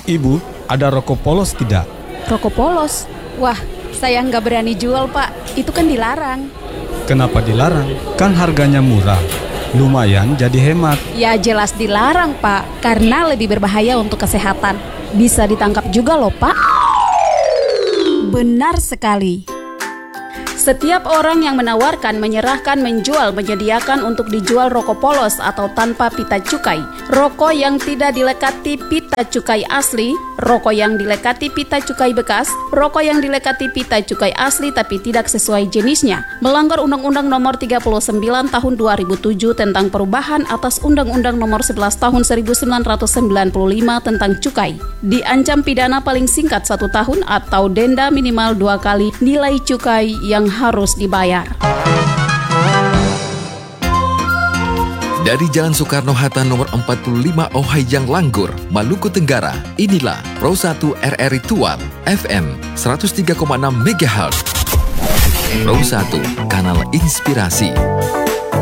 Ibu, ada rokok polos tidak? Rokok polos? Wah, saya nggak berani jual, Pak. Itu kan dilarang. Kenapa dilarang? Kan harganya murah. Lumayan jadi hemat. Ya jelas dilarang, Pak. Karena lebih berbahaya untuk kesehatan. Bisa ditangkap juga loh, Pak. Benar sekali. Setiap orang yang menawarkan, menyerahkan, menjual, menyediakan untuk dijual rokok polos atau tanpa pita cukai, rokok yang tidak dilekati pita cukai asli, rokok yang dilekati pita cukai bekas, rokok yang dilekati pita cukai asli tapi tidak sesuai jenisnya, melanggar Undang-Undang Nomor 39 Tahun 2007 tentang perubahan atas Undang-Undang Nomor 11 Tahun 1995 tentang cukai, diancam pidana paling singkat 1 tahun atau denda minimal 2 kali nilai cukai yang harus dibayar. Dari Jalan Soekarno-Hatta nomor 45 Ohayjang Langgur, Maluku Tenggara, inilah Pro 1 RRI Tual FM 103,6 MHz. Pro 1, kanal inspirasi.